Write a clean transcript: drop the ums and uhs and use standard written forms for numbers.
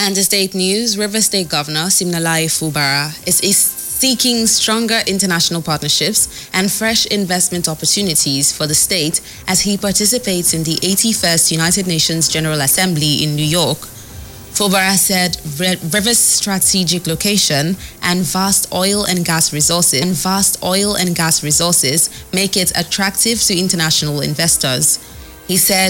And the state news, Rivers State Governor Siminalayi Fubara is seeking stronger international partnerships and fresh investment opportunities for the state as he participates in the 81st United Nations General Assembly in New York. Fubara said Rivers' strategic location and vast oil and gas resources make it attractive to international investors. He said